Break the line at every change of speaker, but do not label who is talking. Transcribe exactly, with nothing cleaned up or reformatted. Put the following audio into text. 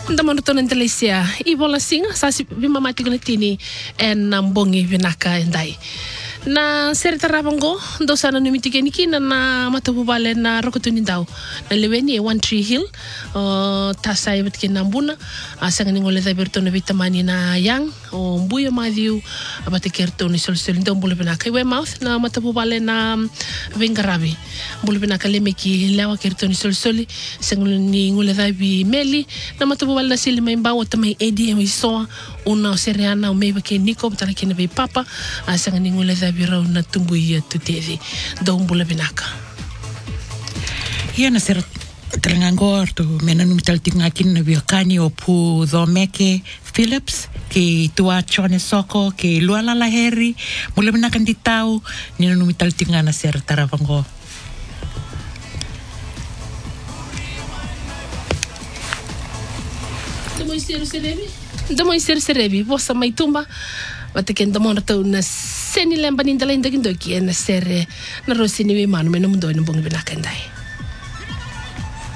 Ndamono tono Indonesia ibola singa sasi bimamati gona tini en mbongi binaka endai na serta rabango ndo sana numitige nikina na matabu bale na rokotuni ndao na leweni e One Tree Hill uh, tasa ibet kinambuna asanga ningole da bertono vitamani na yang o mbuyo madhiu abate kertoni sol sol ndo mbule binaka we mouth na matabu bale na vingarabi mbule binaka lemeki lewa kertoni sol sol sangul ni ngole da bi meli na matabu bale na sili maimba o tamai edi e soa una seriana o meba ke niko betala kene be papa asanga ningole da birau na tumbu ia tutedi do mbula binaka
ia na ser trangangor tu mena numital tingakin na biokani o pu Dhomeke Phillips ke tua Chone Soko ke Luala Laheri mbula binaka nditau ni numital tingana ser taravango
Demo iseru serebi Demo iseru serebi bosa maitumba Bate ndo mona tau na seni lemba ninda lenda kindoki na sere na rosini we manu mena mundo na bongi binaka ndai